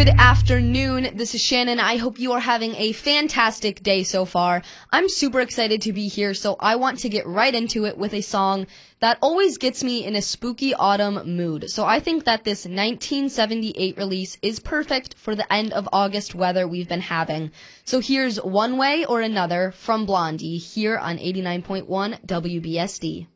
Good afternoon, this is Shannon. I hope you are having a fantastic day so far. I'm super excited to be here, so I want to get right into it with a song that always gets me in a spooky autumn mood. So I think that this 1978 release is perfect for the end of August weather we've been having. So here's One Way or Another from Blondie here on 89.1 WBSD.